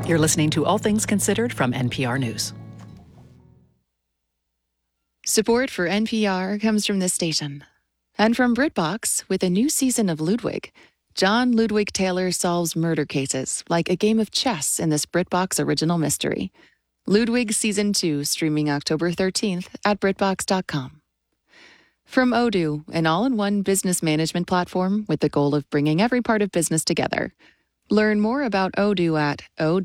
You're listening to All Things Considered from NPR News. Support for NPR comes from this station. And from BritBox, with a new season of Ludwig. John Ludwig Taylor solves murder cases like a game of chess in this BritBox original mystery. Ludwig Season 2, streaming October 13th at BritBox.com. From Odoo, an all-in-one business management platform with the goal of bringing every part of business together. Learn more about Odoo at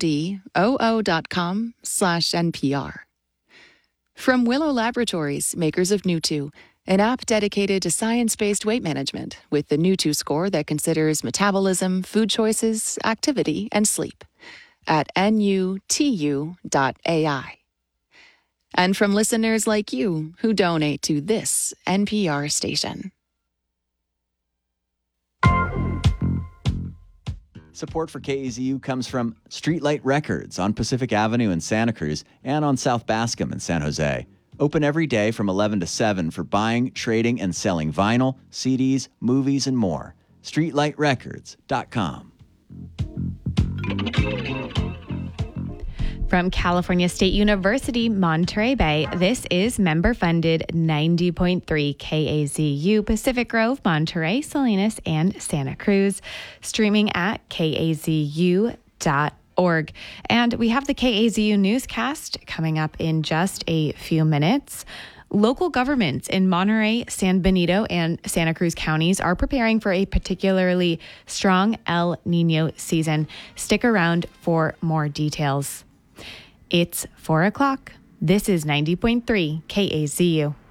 odoo.com/NPR. From Willow Laboratories, makers of Newtwo, an app dedicated to science-based weight management with the Newtwo score that considers metabolism, food choices, activity, and sleep at nutu.ai. And from listeners like you who donate to this NPR station. Support for KAZU comes from Streetlight Records on Pacific Avenue in Santa Cruz and on South Bascom in San Jose. Open every day from 11 to 7 for buying, trading, and selling vinyl, CDs, movies, and more. StreetlightRecords.com. From California State University, Monterey Bay, this is member-funded 90.3 KAZU, Pacific Grove, Monterey, Salinas, and Santa Cruz, streaming at kazu.org. And we have the KAZU newscast coming up in just a few minutes. Local governments in Monterey, San Benito, and Santa Cruz counties are preparing for a particularly strong El Nino season. Stick around for more details. It's 4 o'clock. This is 90.3 KAZU.